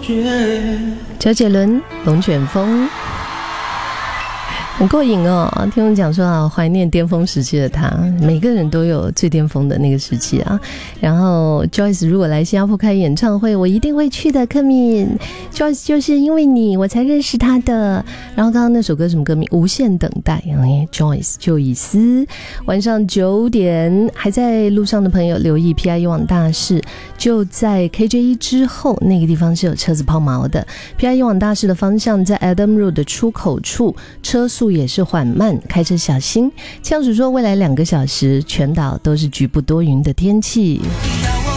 周杰伦《龙卷风》很过瘾哦。听我讲说啊，怀念巅峰时期的他，每个人都有最巅峰的那个时期啊。然后 Joyce 如果来新加坡开演唱会，我一定会去的。柯敏 Joyce 就是因为你我才认识他的。然后刚刚那首歌什么歌名？无限等待。Joyce 就以斯。晚上9点还在路上的朋友留意 PIE 网大事，就在 KJ1 之后那个地方是有车子抛锚的。PIE 网大事的方向在 Adam Road 的出口处，车速也是缓慢，开车小心。气象署说未来2个小时全岛都是局部多云的天气。